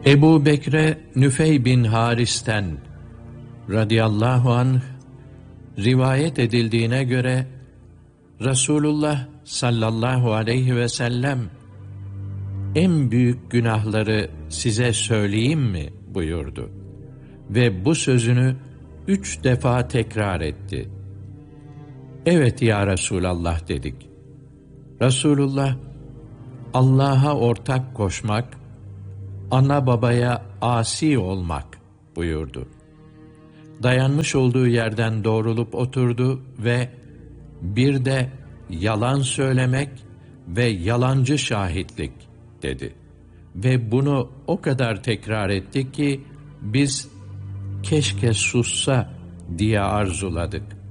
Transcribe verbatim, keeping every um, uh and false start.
Ebu Bekre Nüfey bin Haris'ten radıyallahu anh rivayet edildiğine göre Resulullah sallallahu aleyhi ve sellem en büyük günahları size söyleyeyim mi buyurdu. Ve bu sözünü üç defa tekrar etti. Evet ya Resulallah dedik. Resulullah, Allah'a ortak koşmak, ana babaya asi olmak buyurdu. Dayanmış olduğu yerden doğrulup oturdu ve bir de yalan söylemek ve yalancı şahitlik dedi. Ve bunu o kadar tekrar etti ki biz keşke sussa diye arzuladık.